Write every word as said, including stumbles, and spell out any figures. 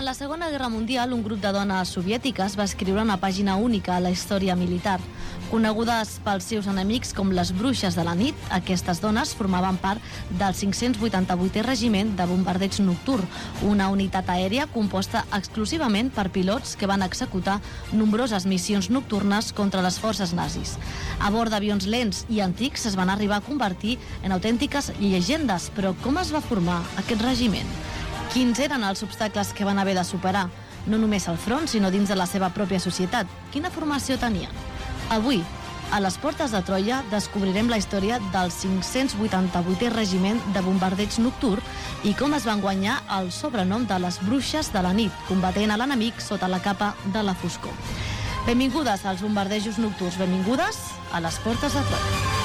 la Segona Guerra Mundial, un grup de dones soviètiques va escriure una pàgina única a la història militar. Conegudes pels seus enemics com les bruixes de la nit, aquestes dones formaven part del cinc-cents vuitanta-vuitè Regiment de Bombardeig Nocturn, una unitat aèria composta exclusivament per pilots que van executar nombroses missions nocturnes contra les forces nazis. A bord d'avions lents i antics es van arribar a convertir en autèntiques llegendes, però com es va formar aquest regiment? Quins eren els obstacles que van haver de superar? No només al front, sinó dins de la seva pròpia societat. Quina formació tenien? Avui, a les portes de Troia, descobrirem la història del cinc-cents vuitanta-vuitè Regiment de Bombardeig Nocturn i com es van guanyar el sobrenom de les bruixes de la nit, combatent a l'enemic sota la capa de la foscor. Benvingudes als bombardejos nocturns, benvingudes a les portes de Troia.